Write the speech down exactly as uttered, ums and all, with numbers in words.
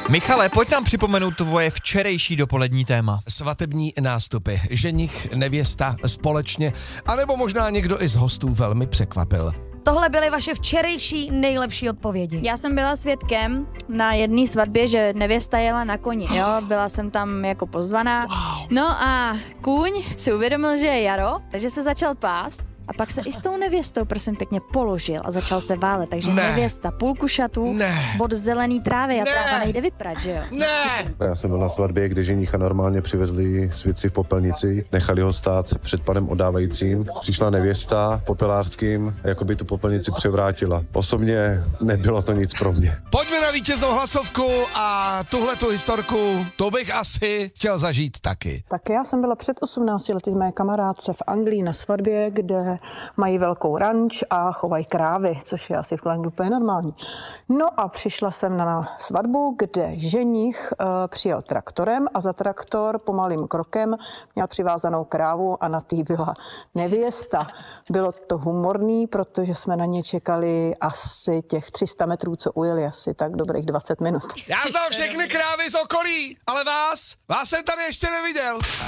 Michale, pojď nám připomenout tvoje včerejší dopolední téma. Svatební nástupy, ženich, nevěsta společně, anebo možná někdo i z hostů velmi překvapil. Tohle byly vaše včerejší nejlepší odpovědi. Já jsem byla svědkem na jedné svatbě, že nevěsta jela na koni, jo, byla jsem tam jako pozvaná. No a kůň si uvědomil, že je jaro, takže se začal pást. A pak se i s tou nevěstou, prosím pěkně, položil a začal se válet. Takže Ne. nevěsta, půlku šatů Ne. od zelený trávy a Ne. tráva nejde vyprat, že jo? Ne! Já jsem byl na svatbě, kde ženicha normálně přivezli svědci v popelnici, nechali ho stát před panem odávajícím. Přišla nevěsta popelářským, jako by tu popelnici převrátila. Osobně nebylo to nic pro mě. Pojďme na vítěznou hlasovku a tuhletu historku, to bych asi chtěl zažít taky. Tak já jsem byla před osmnácti lety mé kamarádce v Anglii na svatbě, kde mají velkou ranč a chovají krávy, což je asi v Anglii úplně normální. No a přišla jsem na svatbu, kde ženich uh, přijel traktorem a za traktor pomalým krokem měl přivázanou krávu a na tý byla nevěsta. Bylo to humorný, protože jsme na ně čekali asi těch tři sta metrů, co ujeli, asi tak dobrých dvacet minut. Já znám všechny krávy z okolí, ale vás, vás jsem tady ještě neviděl.